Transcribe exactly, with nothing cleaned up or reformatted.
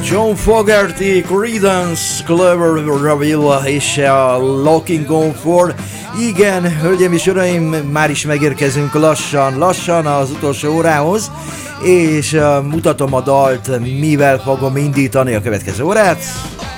John Fogerty, Creedence Clearwater és a Looking On For. Igen, hölgyeim és uraim, már is megérkezünk lassan, lassan az utolsó órához, és uh, mutatom a dalt, mivel fogom indítani a következő órát.